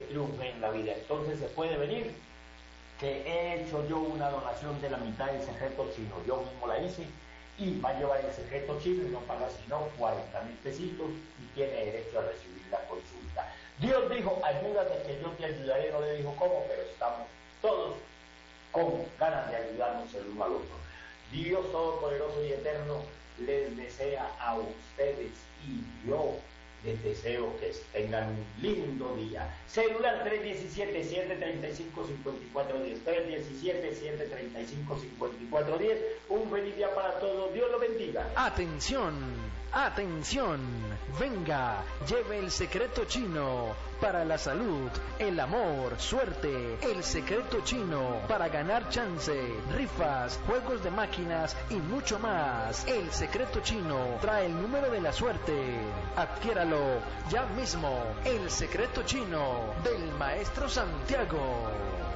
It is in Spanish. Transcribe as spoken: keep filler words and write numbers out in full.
triunfe en la vida. Entonces se puede venir, que he hecho yo una donación de la mitad del secreto chino, yo mismo la hice, y va a llevar el secreto chino y no paga sino cuarenta mil pesitos y tiene derecho a recibir la consulta. Dios dijo, ayúdate que yo te ayudaré, no le dijo cómo, pero estamos todos con ganas de ayudarnos el uno al otro. Dios Todopoderoso y Eterno les desea a ustedes y yo les deseo que tengan un lindo día. Celular tres uno siete, siete tres cinco, cinco cuatro uno cero, tres uno siete, siete tres cinco, cinco cuatro uno cero. Un feliz día para todos, Dios los bendiga. Atención, atención, venga, lleve el secreto chino para la salud, el amor, suerte, el secreto chino para ganar chance, rifas, juegos de máquinas y mucho más. El secreto chino trae el número de la suerte. Adquiéralo ya mismo, el secreto chino del Maestro Santiago.